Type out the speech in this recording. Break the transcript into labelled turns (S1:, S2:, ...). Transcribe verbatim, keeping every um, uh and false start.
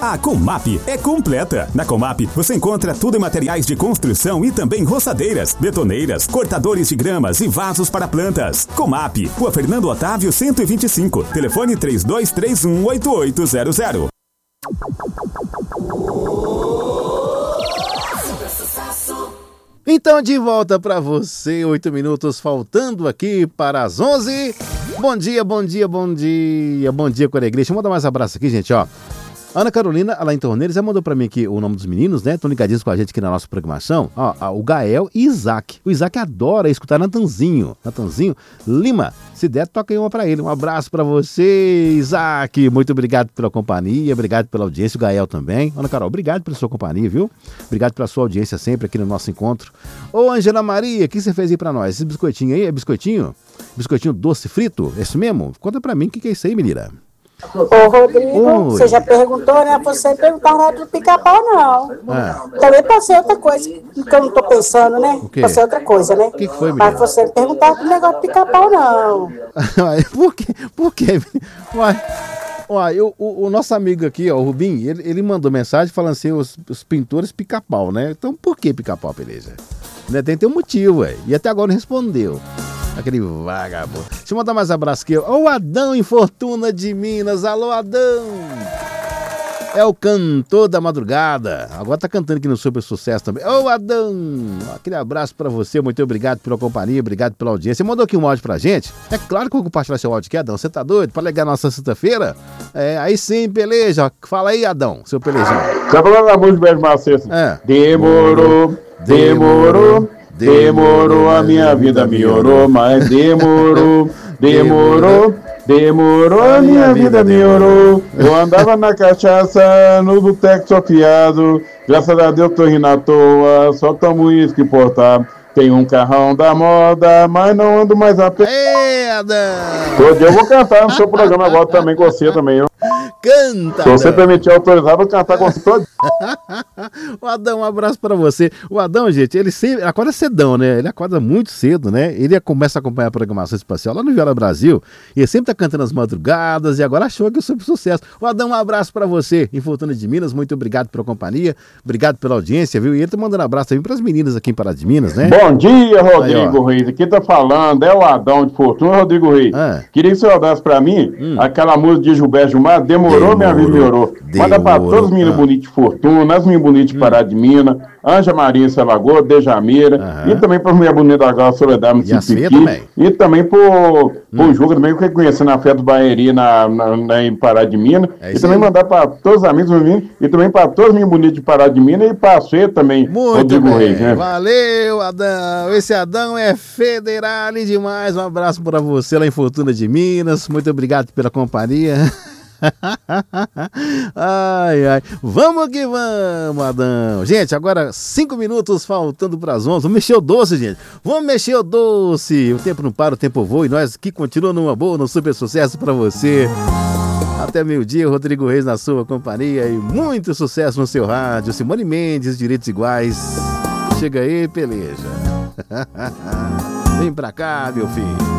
S1: A Comap é completa. Na Comap você encontra tudo em materiais de construção e também roçadeiras, betoneiras, cortadores de gramas e vasos para plantas. Comap, Rua Fernando Otávio cento e vinte e cinco. Telefone três dois três um, oito oito zero zero.
S2: Então, de volta para você, oito minutos faltando aqui para as onze. Bom dia, bom dia, bom dia, bom dia, Coreia. Deixa eu mandar mais abraço aqui, gente, ó. Ana Carolina, lá em Torneiros, já mandou pra mim aqui o nome dos meninos, né? Estão ligadinhos com a gente aqui na nossa programação. Ó, ó, o Gael e Isaac. O Isaac adora escutar Natanzinho. Natanzinho Lima. Se der, toca aí uma pra ele. Um abraço pra você, Isaac. Muito obrigado pela companhia, obrigado pela audiência. O Gael também. Ana Carol, obrigado pela sua companhia, viu? Obrigado pela sua audiência sempre aqui no nosso encontro. Ô, Angela Maria, o que você fez aí pra nós? Esse biscoitinho aí, é biscoitinho? Biscoitinho doce frito? É isso mesmo? Conta pra mim o que, que é isso aí, menina.
S3: Ô, Rodrigo,
S2: Oi.
S3: Você já perguntou, né? Você perguntar nada do pica-pau, não.
S2: Ah.
S3: Também pode ser outra coisa, que eu não tô pensando, né?
S2: O quê?
S3: Pode ser outra coisa, né?
S2: O que, que foi, menina?
S3: Mas você perguntar do negócio do pica-pau, não.
S2: Por quê? Por quê? Uai, uai, eu, o, o nosso amigo aqui, ó, o Rubim, ele, ele mandou mensagem falando assim, os, os pintores pica-pau, né? Então por que pica-pau, beleza? Né? Tem que ter um motivo, ué. E até agora não respondeu. Aquele vagabundo. Deixa eu mandar mais abraço aqui. Ó, o Adão em Fortuna de Minas. Alô, Adão! É o cantor da madrugada. Agora tá cantando aqui no Super Sucesso também. Ô, Adão! Aquele abraço pra você. Muito obrigado pela companhia, obrigado pela audiência. Você mandou aqui um áudio pra gente. É claro que eu vou compartilhar seu áudio aqui, Adão. Você tá doido? Pra ligar nossa sexta-feira? É, aí sim, peleja. Fala aí, Adão, seu pelejão.
S4: Tá falando da música do Beijo Macedo.
S2: É.
S4: Demorou, demorou. Demorou, a minha vida melhorou, mas demorou, demorou, demorou, a minha vida melhorou. Eu andava na cachaça, no boteco só fiado, graças a Deus tô rindo à toa, só tomo uísque importado. Tenho um carrão da moda, mas não ando mais a pé.
S2: Ei, Adão!
S4: Todo dia eu vou cantar no seu programa agora também com você também. Eu.
S2: Canta!
S4: Se você permitir autorizar, eu vou cantar com você todo.
S2: O Adão, um abraço pra você. O Adão, gente, ele sempre acorda cedão, né? Ele acorda muito cedo, né? Ele começa a acompanhar a programação espacial lá no Viola Brasil. E ele sempre tá cantando as madrugadas e agora achou que eu sou sucesso. O Adão, um abraço pra você. Em Fortuna de Minas, muito obrigado pela companhia. Obrigado pela audiência, viu? E ele tá mandando abraço também pras meninas aqui em Pará de Minas, né?
S4: Bom dia, Rodrigo
S2: Aí,
S4: Reis. Aqui tá falando, é o Adão de Fortuna, Rodrigo Reis.
S2: Ah.
S4: Queria que você mandasse pra mim
S2: Hum.
S4: aquela música de Gilberto Gilmar, Demorou,
S2: Demorou,
S4: minha vida melhorou. Manda pra
S2: demorou.
S4: todos os meninos
S2: Ah.
S4: bonitos de Fortuna, as meninas bonitas de Pará de Minas, Anja Maria Salagoa, Dejamira,
S2: Aham.
S4: e também para mulher bonita da Gala Soledade,
S2: E as feias
S4: Mississippi,
S2: também.
S4: e também pro, pro Juca, também, que eu conheci na festa do Baeri na, na, na, em Pará de Minas,
S2: É
S4: e
S2: isso
S4: também
S2: aí.
S4: mandar pra todos os amigos meninos, e também pra todos os meninos bonitos de Pará de Minas, e pra você também,
S2: Muito
S4: Rodrigo
S2: bem,
S4: Reis, né?
S2: valeu, Adão. Esse Adão é federale demais. Um abraço para você lá em Fortuna de Minas. Muito obrigado pela companhia. Ai, ai. Vamos que vamos, Adão. Gente, agora cinco minutos faltando para as onze. Vamos mexer o doce, gente. Vamos mexer o doce. O tempo não para, o tempo voa. E nós aqui continuamos numa boa, no super sucesso para você. Até meio-dia, Rodrigo Reis na sua companhia. E muito sucesso no seu rádio. Simone Mendes, Direitos Iguais. Chega aí, peleja. Vem pra cá, meu filho.